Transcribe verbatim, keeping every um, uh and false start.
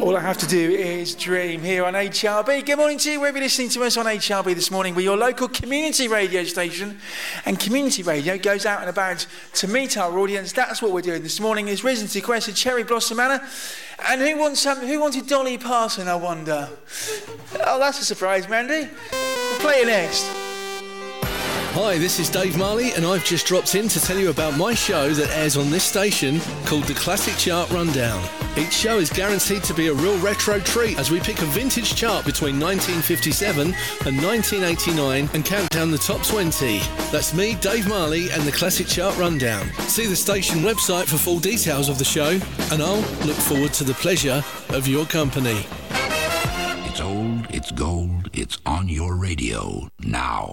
All I have to do is dream here on H R B. Good morning to you, wherever you're listening to us on H R B this morning. We're your local community radio station, and community radio goes out and about to meet our audience. That's what we're doing this morning. Is Residency Quest at Cherry Blossom Manor. And who wants um, who wanted Dolly Parton, I wonder? Oh, that's a surprise, Mandy. We'll play it next. Hi, this is Dave Marley, and I've just dropped in to tell you about my show that airs on this station called The Classic Chart Rundown. Each show is guaranteed to be a real retro treat as we pick a vintage chart between nineteen fifty-seven and nineteen eighty-nine and count down the top twenty. That's me, Dave Marley, and The Classic Chart Rundown. See the station website for full details of the show, and I'll look forward to the pleasure of your company. It's old, it's gold, it's on your radio now.